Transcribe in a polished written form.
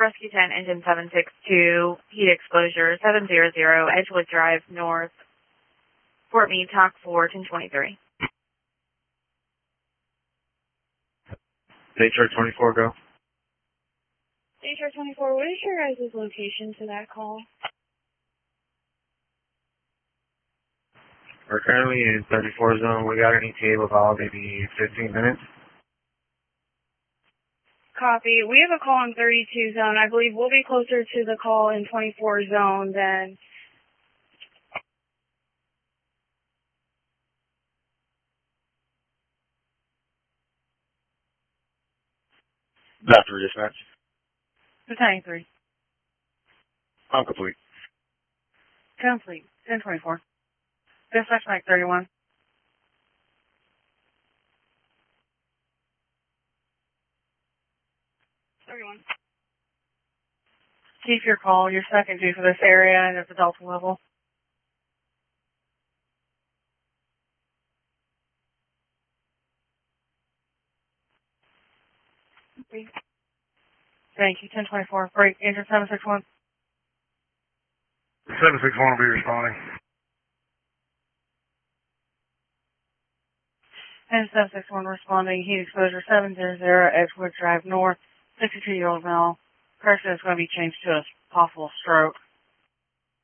Rescue 10, engine 762, heat exposure 700, Edgewood Drive North, Fort Meade, TOC 4, 1023. Daychart 24, go. Daychart 24, what is your guys' location to that call? We're currently in 34 zone. We got an ETA of about maybe 15 minutes. Copy. We have a call in 32 zone. I believe we'll be closer to the call in 24 zone than... After dispatch. 293. I'm complete. Complete. 1024. Dispatch Mike 31. Keep your call. You're second due for this area and at the Delta level. Thank you. 1024. Break. Engine 761. 761 will be responding. And 761 responding. Heat exposure 700, Edgewood Drive North. 62-year-old male. Person is going to be changed to a possible stroke.